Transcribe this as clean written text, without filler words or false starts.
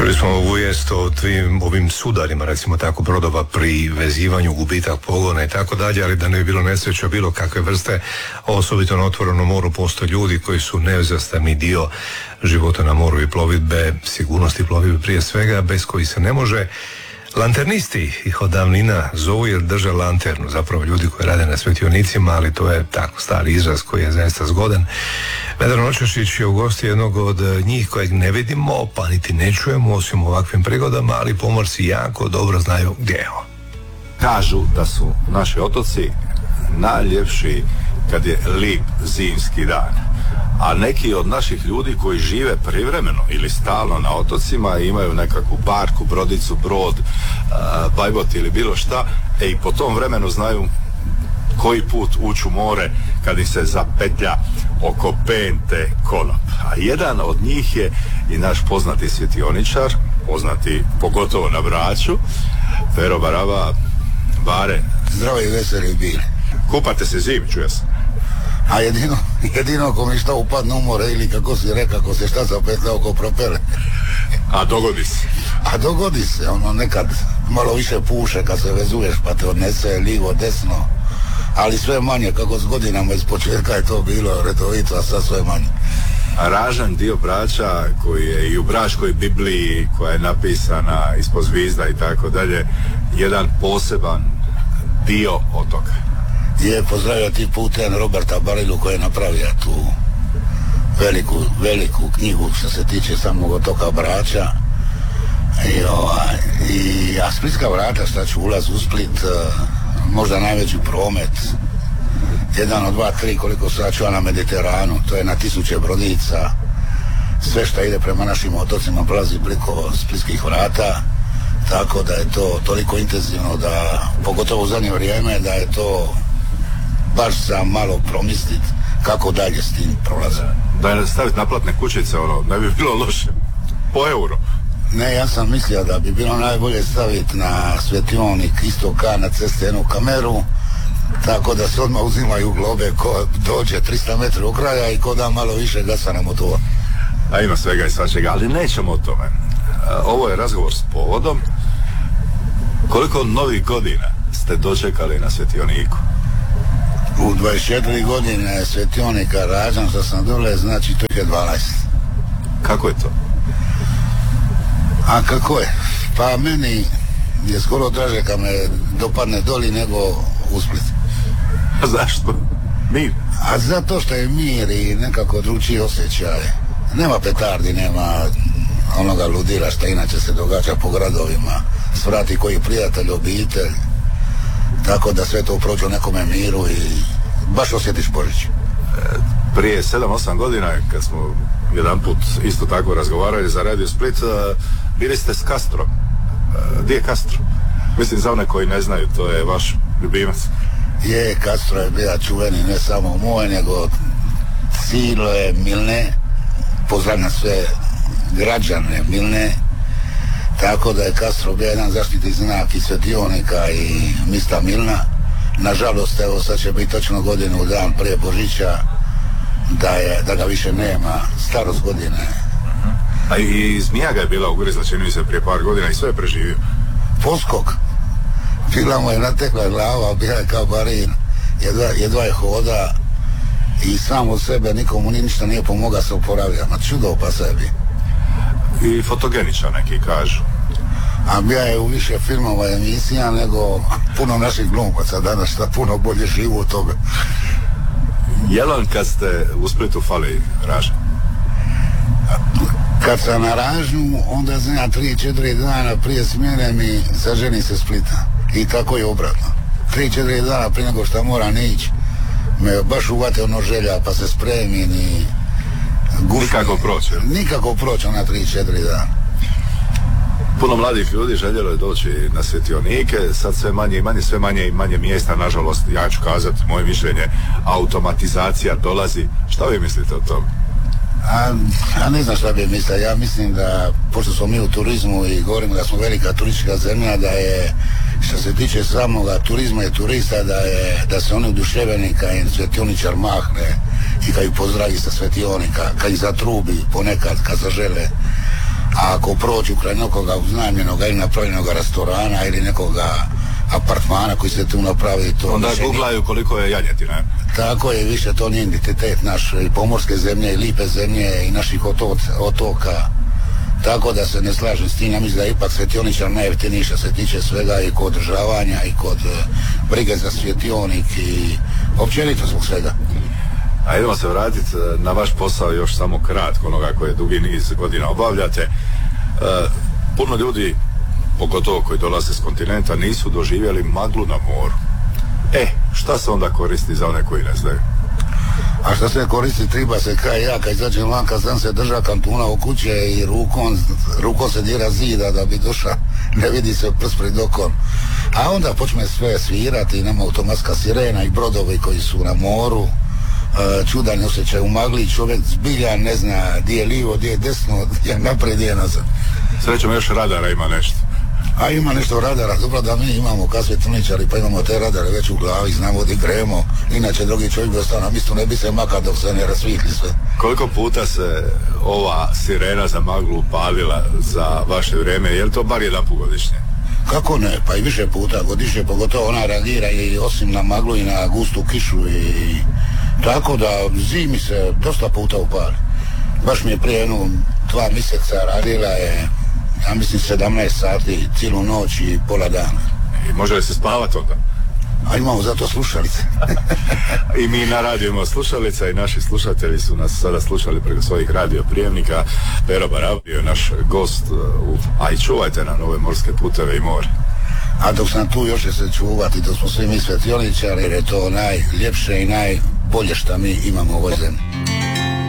Čuli smo ovu vijest o ovim sudarima, recimo tako, brodova pri vezivanju, gubitak pogona i tako dalje, ali da ne bi bilo nesreća bilo kakve vrste, osobito na otvorenom moru postoje ljudi koji su neizostavni dio života na moru i plovidbe, sigurnosti plovidbe prije svega, bez kojih se ne može. Lanternisti ih od davnina zovu jer drže lanternu, zapravo ljudi koji rade na svetionicima, ali to je tako stari izraz koji je zaista zgodan. Vedran Očešić je u gosti jednog od njih kojeg ne vidimo, pa niti ne čujemo osim u ovakvim prigodama, ali pomorci jako dobro znaju gdje je on. Kažu da su naši otoci najljepši kad je lijep zimski dan. A neki od naših ljudi koji žive privremeno ili stalno na otocima imaju nekakvu barku, brodicu, brod, bajbot ili bilo šta, i po tom vremenu znaju koji put ući u more kad im se zapetlja oko pente konop. A jedan od njih je i naš poznati svjetioničar, poznati pogotovo na Braču, Pero Baraba. Bare, zdravo i veseli bili. Kupate se zimi, čuje se. A jedino ko mi šta upadne u more ili kako si rekao, ako se šta zapetlja oko propele. A dogodi se? A dogodi se, ono nekad malo više puše kad se vezuješ pa te odnese lijevo, desno. Ali sve manje, kako s godinama iz početka je to bilo redovito, a sad sve manje. A Ražanj, dio Brača koji je i u Bračkoj Bibliji, koja je napisana ispod zvizda i tako dalje, jedan poseban dio otoka. Je pozdravio ti putem Roberta Barilu koji je napravio tu veliku knjigu što se tiče samog otoka Brača. A Splitska vrata, šta ću, ulaz u Split, možda najveći promet, jedan od 2, 3 koliko sad čuva na Mediteranu, to je na 1000 brodica, sve što ide prema našim otocima prolazi preko Splitskih vrata, tako da je to toliko intenzivno da, pogotovo u zadnje vrijeme, da je to baš za malo promisliti kako dalje s tim prolazim. Da je staviti naplatne kućice, ne bi bilo loše, po euro. Ne, ja sam mislio da bi bilo najbolje staviti na svjetionik istog K na ceste jednu kameru, tako da se odmah uzimaju globe ko dođe 300 metara u kraja i ko da malo više gasa na motor. A ima svega i svačega, ali nećemo o tome. Ovo je razgovor s povodom. Koliko novih godina ste dočekali na svjetioniku? U 24 godine svjetionika rađam što sam dole, znači to je 12. Kako je to? A kako je? Pa meni je skoro draže kad me dopadne doli nego u Split. A zašto? Mir? A zato što je mir i nekako drugčiji osjećaj. Nema petardi, nema onoga ludila što inače se događa po gradovima. Svrati koji prijatelj, obitelj. Tako da sve to prođe u nekome miru i baš osjetiš Božić. Prije 7-8 godina kad smo jedan put isto tako razgovarali za Radio Split, bili ste s Castrom. Gdje je Castro? Mislim, za one koji ne znaju, to je vaš ljubimac. Je, Castro je bio čuveni ne samo moj, nego cijele Milne. Pozdravljam sve građane Milne. Tako da je Castro bio jedan zaštitni znak i svjetionika i mista Milna. Nažalost, evo sad će biti točno godinu dan prije Božića da ga više nema, starost godine. A i zmija ga je bila ugrizla, čini mi se, prije par godina i sve je preživio. Poskok. Bila mu je natekla glava, bila je kao barin, jedva je hoda i sam od sebe nikomu ništa nije pomogao se oporavljati, ma čudo pa sebi. I fotogeničan neki kažu. A bija je u više filmova i emisija nego puno naših glumaca danas, šta puno bolje živu od toga. Jel' kad ste u Splitu fali Ražanj? Kad sam na Ražnju, onda znam 3-4 dana prije smjene mi zaženi se Splita. I tako je obratno. 3-4 dana prije nego što moram ići, me baš uvate ono želja, pa se spremim i nikako proći. Nikako proći na 3-4 dana. Puno mladih ljudi željelo je doći na svjetionike, sad sve manje i manje mjesta, nažalost, ja ću kazati moje mišljenje, automatizacija dolazi. Šta vi mislite o tom? A ne znam šta bi mislio, ja mislim da, pošto smo mi u turizmu i govorimo da smo velika turistička zemlja, da je, što se tiče samoga turizma i turista, da se oni oduševljeni kad im svjetioničar mahne i kad ih pozdravi sa svjetionika, kad ih zatrubi ponekad, kad zažele. A ako prođu kraj nekoga uznajmljenog ili napravljenog restorana ili nekoga apartmana koji se tu napravi, to onda googlaju koliko je janjetina. Tako je, više to nije identitet naš, i pomorske zemlje, i lipe zemlje, i naših otoka. Tako da se ne slažem s tim, ja mislim da je ipak svjetioničar najjeftiniji što se tiče svega, i kod održavanja i kod brige za svjetionik i općenito zbog svega. A idemo se vratiti na vaš posao još samo kratko, onoga koje dugi niz godina obavljate. Puno ljudi, pogotovo koji dolaze s kontinenta, nisu doživjeli maglu na moru. Šta se onda koristi za one koji ne znaju? A šta se koristi, treba se kaj ja, kad izađem vanka, znam se drža kantuna u kuće i rukom se dira zida da bi došla, ne vidi se prst pred okom. A onda počne sve svirati, nama automatska sirena i brodovi koji su na moru, čudan osjećaj u magli, čovjek zbilja ne zna gdje je lijevo, gdje je desno, gdje je naprijed, gdje je nazad. Srećom još radara ima nešto. A ima nešto radara, dobro da mi imamo kao svjetlničari, pa imamo te radare već u glavi, znamo gdje gremo, inače drugi čovjek bi ostao na mjestu, ne bi se makao dok se ne rasvijetli sve. Koliko puta se ova sirena za maglu palila za vaše vrijeme, je li to bar jedan put godišnje? Kako ne, pa i više puta godišnje, pogotovo ona reagira i osim na maglu i na gustu kišu i tako da zimi se dosta puta upali. Baš mi je prije 2 mjeseca radila je, ja mislim 17 sati, cijelu noć i pola dana. I može li se spavati onda? A imamo zato slušalice. I mi na radiju imamo slušalica i naši slušatelji su nas sada slušali preko svojih radioprijemnika. Pero Barab je naš gost, a i čuvajte nam ove morske puteve i more. A dok sam tu još će se čuvati, dok smo svi mi svetioničari, jer je to najljepše i najbolje što mi imamo u ovoj zemlji.